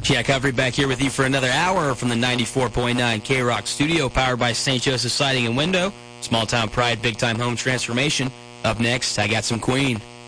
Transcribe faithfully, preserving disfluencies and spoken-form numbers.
Jack Humphrey back here with you for another hour from the ninety-four point nine K-Rock studio, powered by Saint Joseph Siding and Window. Small town pride, big time home transformation. Up next, I got some Queen.